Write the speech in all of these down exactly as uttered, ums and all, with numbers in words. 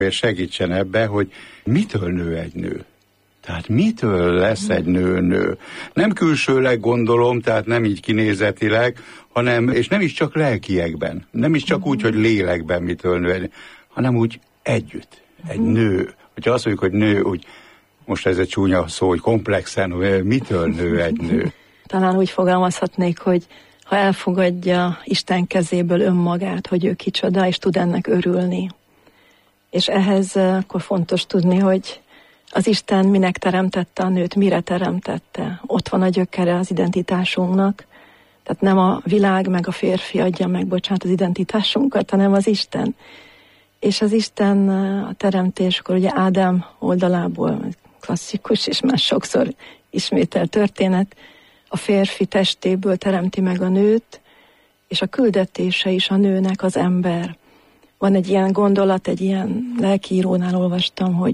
és segítsen ebbe, hogy mitől nő egy nő. Tehát mitől lesz egy nő nő? Nem külsőleg gondolom, tehát nem így kinézetileg, hanem, és nem is csak lelkiekben, nem is csak úgy, hogy lélekben mitől nő egy nő, hanem úgy együtt, egy nő. Hogyha azt mondjuk, hogy nő, úgy, most ez egy csúnya szó, hogy komplexen, hogy mitől nő egy nő. Talán úgy fogalmazhatnék, hogy ha elfogadja Isten kezéből önmagát, hogy ő kicsoda, és tud ennek örülni. És ehhez akkor fontos tudni, hogy az Isten minek teremtette a nőt, mire teremtette. Ott van a gyökere az identitásunknak. Tehát nem a világ meg a férfi adja meg, bocsánat, az identitásunkat, hanem az Isten. És az Isten a teremtéskor, ugye Ádám oldalából, klasszikus és már sokszor ismételt történet, a férfi testéből teremti meg a nőt, és a küldetése is a nőnek az ember. Van egy ilyen gondolat, egy ilyen lelkiírónál olvastam, hogy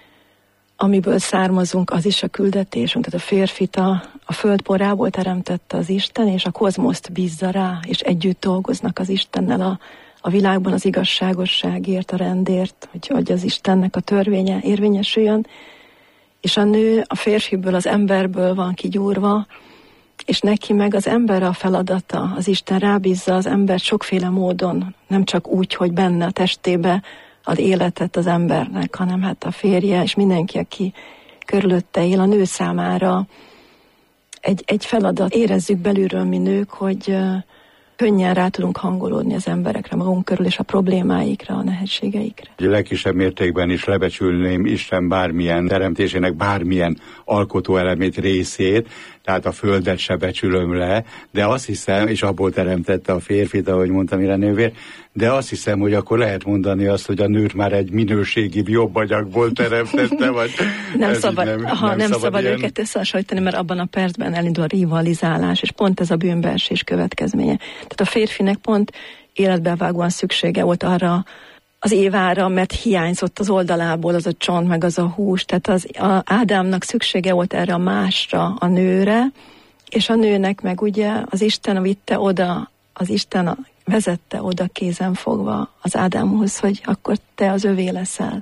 amiből származunk, az is a küldetésünk. Tehát a férfit a, a földporából teremtette az Isten, és a kozmoszt bízza rá, és együtt dolgoznak az Istennel a, a világban az igazságosságért, a rendért, hogy, hogy az Istennek a törvénye érvényesüljön. És a nő a férfiből, az emberből van kigyúrva, és neki meg az ember a feladata. Az Isten rábízza az embert sokféle módon, nem csak úgy, hogy benne a testébe ad életet az embernek, hanem hát a férje és mindenki, aki körülötte él, a nő számára egy, egy feladat. Érezzük belülről mi nők, hogy uh, könnyen rá tudunk hangolódni az emberekre, magunk körül, és a problémáikra, a nehézségeikre. A legkisebb mértékben is lebecsülném Isten bármilyen teremtésének bármilyen alkotóelemét, részét, tehát a földet se becsülöm le, de azt hiszem, és abból teremtette a férfit, ahogy mondtam, Irenővér, de azt hiszem, hogy akkor lehet mondani azt, hogy a nőt már egy minőségi jobb anyagból teremtette, vagy nem szabad, nem, ha nem, nem szabad, szabad őket összehasonlítani, mert abban a percben elindul a rivalizálás, és pont ez a bűnbeesés következménye. Tehát a férfinek pont életbevágóan szüksége volt arra az Évára, mert hiányzott az oldalából az a csont, meg az a hús, tehát az a Ádámnak szüksége volt erre a másra, a nőre, és a nőnek meg ugye az Isten vitte oda, az Isten a vezette oda kézen fogva az Ádámhoz, hogy akkor te az övé leszel.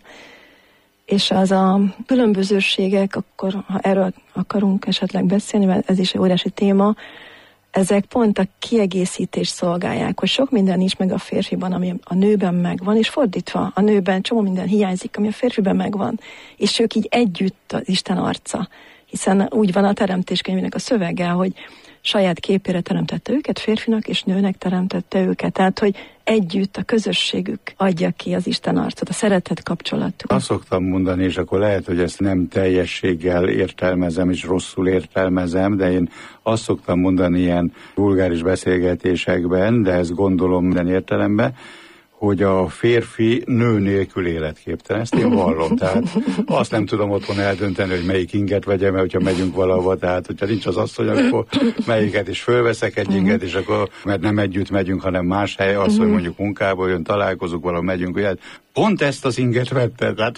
És az a különbözőségek, akkor ha erről akarunk esetleg beszélni, mert ez is egy óriási téma, ezek pont a kiegészítés szolgálják, hogy sok minden nincs meg a férfiban, ami a nőben megvan, és fordítva, a nőben csomó minden hiányzik, ami a férfiben megvan. És ők így együtt az Isten arca. Hiszen úgy van a teremtéskönyvének a szövege, hogy saját képére teremtette őket, férfinak és nőnek teremtette őket. Tehát, hogy együtt a közösségük adja ki az Isten arcot, a szeretet kapcsolatuk. Azt szoktam mondani, és akkor lehet, hogy ezt nem teljességgel értelmezem, és rosszul értelmezem, de én azt szoktam mondani ilyen vulgáris beszélgetésekben, de ezt gondolom minden értelemben, hogy a férfi nő nélkül életképtelen. Ezt én vallom. Tehát azt nem tudom otthon eldönteni, hogy melyik inget vegyem, mert hogyha megyünk valahova, tehát hogyha nincs az asszony, akkor melyiket is fölveszek egy inget, és akkor, mert nem együtt megyünk, hanem más hely, az, hogy mondjuk munkából jön, találkozunk, valahol megyünk, ugye, pont ezt az inget vette, tehát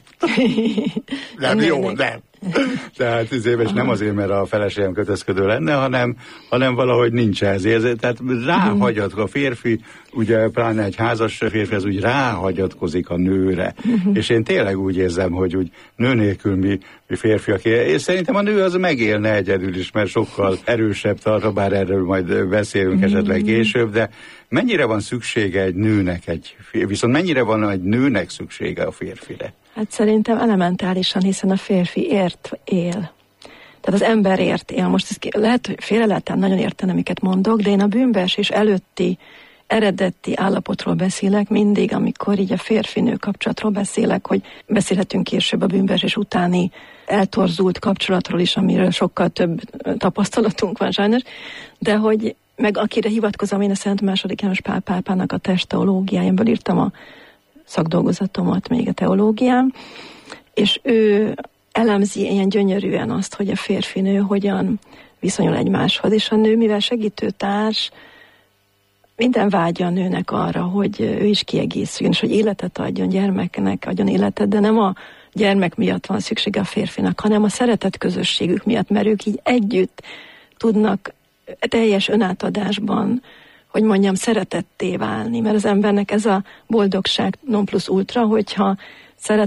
nem jó, nem. Tehát az éves nem azért, mert a feleségem kötözködő lenne, hanem, hanem valahogy nincs ezért. Tehát ráhagyatkozik a férfi, ugye pláne egy házas férfi, ez úgy ráhagyatkozik a nőre. Uh-huh. És én tényleg úgy érzem, hogy úgy nő nélkül mi, mi férfiak, és szerintem a nő az megélne egyedül is, mert sokkal erősebb tart, bár erről majd beszélünk uh-huh. esetleg később, de mennyire van szüksége egy nőnek egy férfi, viszont mennyire van egy nőnek szüksége a férfire? Hát szerintem elementálisan, hiszen a férfi ért él. Tehát az ember ért él. Most ez lehet, hogy félre lehet nagyon érteni, amiket mondok, de én a bűnbeesés előtti eredeti állapotról beszélek mindig, amikor így a férfi-nő kapcsolatról beszélek, hogy beszélhetünk később a bűnbeesés utáni eltorzult kapcsolatról is, amiről sokkal több tapasztalatunk van sajnos, de hogy meg akire hivatkozom, én a Szent második János Pál pápának a testteológiájából írtam a szakdolgozatomat még a teológián, és ő elemzi ilyen gyönyörűen azt, hogy a férfinő hogyan viszonyul egymáshoz, és a nő, mivel segítőtárs, minden vágya a nőnek arra, hogy ő is kiegészüljön, és hogy életet adjon gyermeknek, adjon életet, de nem a gyermek miatt van szüksége a férfinak, hanem a szeretet közösségük miatt, mert ők így együtt tudnak teljes önátadásban, hogy mondjam, szeretetté válni, mert az embernek ez a boldogság non plus ultra, hogyha szeret